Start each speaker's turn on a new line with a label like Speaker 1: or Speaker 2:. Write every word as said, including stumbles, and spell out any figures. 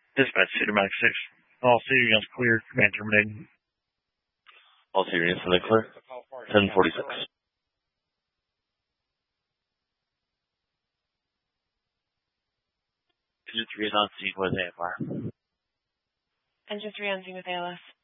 Speaker 1: Dispatch, Cedar Max six. All Cedar units clear. Command terminated.
Speaker 2: All Cedar units in the clear. ten forty-six.
Speaker 3: Engine three is on scene with A F R.
Speaker 4: Engine three on scene with A L S.